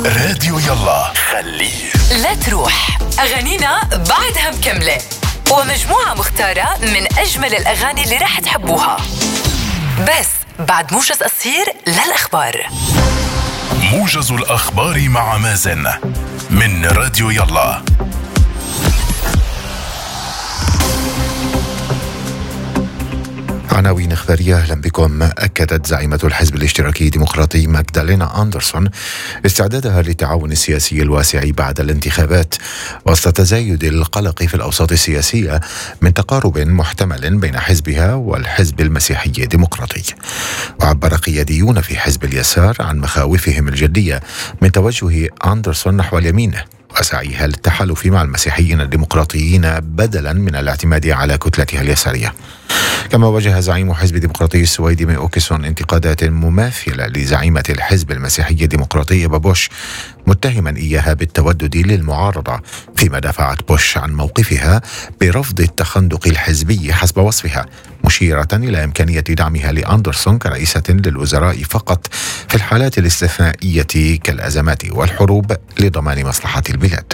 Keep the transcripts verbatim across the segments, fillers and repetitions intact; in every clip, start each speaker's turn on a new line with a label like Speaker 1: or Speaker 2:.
Speaker 1: راديو يلا خليه
Speaker 2: لا تروح، أغانينا بعدها مكملة، ومجموعة مختارة من أجمل الأغاني اللي راح تحبوها، بس بعد موجز قصير للأخبار.
Speaker 1: موجز الأخبار مع مازن من راديو يلا.
Speaker 3: عناوين إخبارية. أهلا بكم. أكدت زعيمة الحزب الاشتراكي الديمقراطي ماغدالينا أندرسون استعدادها للتعاون السياسي الواسع بعد الانتخابات، وسط تزايد القلق في الأوساط السياسية من تقارب محتمل بين حزبها والحزب المسيحي الديمقراطي. وعبر قياديون في حزب اليسار عن مخاوفهم الجدية من توجه أندرسون نحو اليمين وسعيها للتحالف مع المسيحيين الديمقراطيين بدلا من الاعتماد على كتلتها اليسارية. كما وجه زعيم حزب الديمقراطي السويدي مي أوكسون انتقادات مماثلة لزعيمة الحزب المسيحي الديمقراطي بوش، متهما إياها بالتودد للمعارضة، فيما دافعت بوش عن موقفها برفض التخندق الحزبي حسب وصفها، مشيرة إلى إمكانية دعمها لأندرسون كرئيسة للوزراء فقط في الحالات الاستثنائية كالأزمات والحروب لضمان مصلحة البلاد.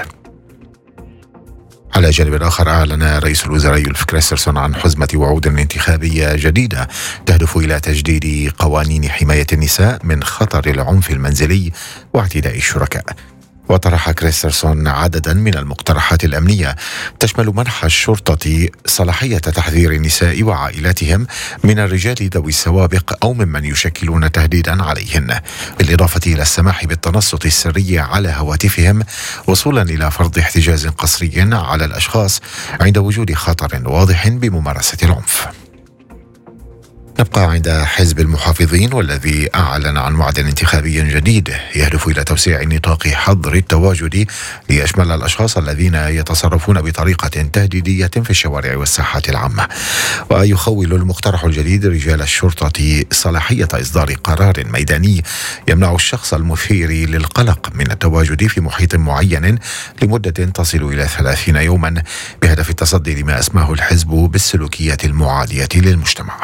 Speaker 3: على جانب آخر، أعلن رئيس الوزراء يولف كريسترسون عن حزمة وعود انتخابية جديدة تهدف إلى تجديد قوانين حماية النساء من خطر العنف المنزلي واعتداء الشركاء. وطرح كريسترسون عددا من المقترحات الأمنية تشمل منح الشرطة صلاحية تحذير النساء وعائلاتهم من الرجال ذوي السوابق أو ممن يشكلون تهديدا عليهن، بالإضافة إلى السماح بالتنصت السري على هواتفهم، وصولا إلى فرض احتجاز قسري على الأشخاص عند وجود خطر واضح بممارسة العنف. نبقى عند حزب المحافظين، والذي أعلن عن وعد انتخابي جديد يهدف إلى توسيع نطاق حظر التواجد ليشمل الأشخاص الذين يتصرفون بطريقة تهديدية في الشوارع والساحات العامة. ويخول المقترح الجديد رجال الشرطة صلاحية إصدار قرار ميداني يمنع الشخص المثير للقلق من التواجد في محيط معين لمدة تصل إلى ثلاثين يوما، بهدف التصدي لما أسماه الحزب بالسلوكيات المعادية للمجتمع.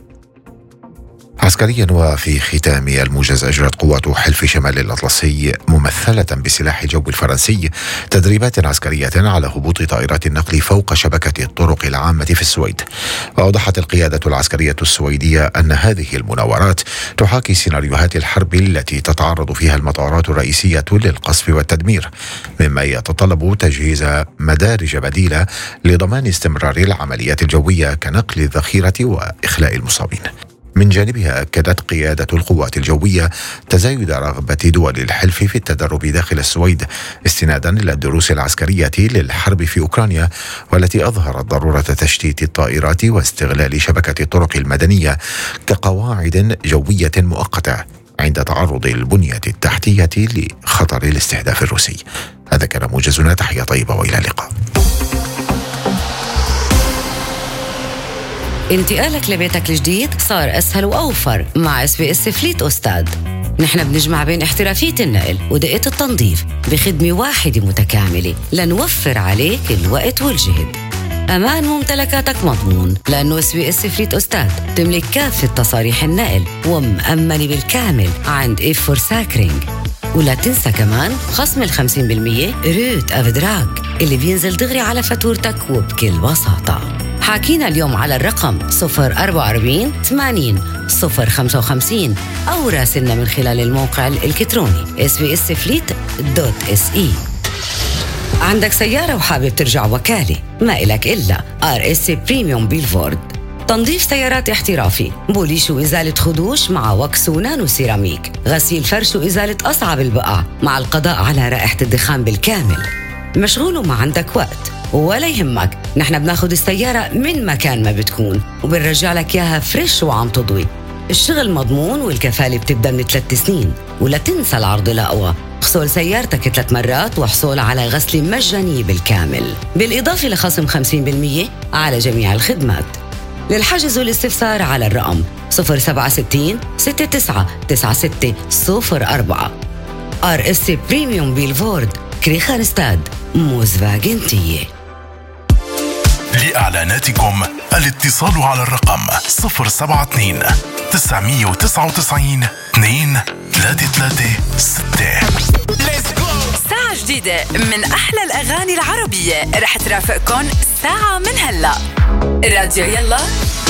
Speaker 3: عسكريا، وفي ختام الموجز، أجرت قوات حلف شمال الأطلسي ممثلة بسلاح الجو الفرنسي تدريبات عسكرية على هبوط طائرات النقل فوق شبكة الطرق العامة في السويد. وأوضحت القيادة العسكرية السويدية أن هذه المناورات تحاكي سيناريوهات الحرب التي تتعرض فيها المطارات الرئيسية للقصف والتدمير، مما يتطلب تجهيز مدارج بديلة لضمان استمرار العمليات الجوية كنقل الذخيرة وإخلاء المصابين. من جانبها، أكدت قيادة القوات الجوية تزايد رغبة دول الحلف في التدرب داخل السويد استنادا إلى الدروس العسكرية للحرب في أوكرانيا، والتي أظهرت ضرورة تشتيت الطائرات واستغلال شبكة الطرق المدنية كقواعد جوية مؤقتة عند تعرض البنية التحتية لخطر الاستهداف الروسي. هذا كان موجزنا. تحية طيبة وإلى اللقاء.
Speaker 4: انتقالك لبيتك الجديد صار أسهل وأوفر مع اس بي اس فليت أستاذ. نحن بنجمع بين احترافية النقل ودقة التنظيف بخدمة واحدة متكاملة لنوفر عليك الوقت والجهد. أمان ممتلكاتك مضمون، لأنه اس بي اس فليت أستاذ تملك كافة تصاريح النقل ومأمنة بالكامل عند إف فور ساكرينج. ولا تنسى كمان خصم الخمسين بالمية روت أفدراك اللي بينزل دغري على فاتورتك وبكل بساطة. حاكينا اليوم على الرقم صفر أربعة أربعين ثمانين صفر خمسة وخمسين أو راسلنا من خلال الموقع الإلكتروني إس بي إس فليت دوت إس إي. عندك سيارة وحابب ترجع وكالة؟ ما إلك إلا آر إس بريميوم بيلفورد، تنظيف سيارات احترافي، بوليش وإزالة خدوش مع وكس ونانو سيراميك، غسيل فرش وإزالة أصعب البقع مع القضاء على رائحة الدخان بالكامل. مشغول وما عندك وقت؟ ولا يهمك، نحن بناخد السيارة من مكان ما بتكون وبنرجع لك إياها فريش وعم تضوي. الشغل مضمون والكفالة بتبدأ من ثلاث سنين. ولا تنسى العرض الأقوى، اغسل سيارتك ثلاث مرات وحصول على غسل مجاني بالكامل، بالإضافة لخصم خمسين بالمية على جميع الخدمات. للحجز والاستفسار على الرقم صفر سبعة ستين ستة تسعة تسعة ستة صفر أربعة. آر إس بريميوم بيلفورد، كريخانستاد، موزفاجن تيه.
Speaker 1: لإعلاناتكم الاتصال على الرقم صفر سبعة اثنين تسعمية وتسعة وتسعين اثنين ثلاثة ثلاثة ستة.
Speaker 2: واحدة من أحلى الأغاني العربية رح ترافقكن ساعة من هلأ. راديو يلا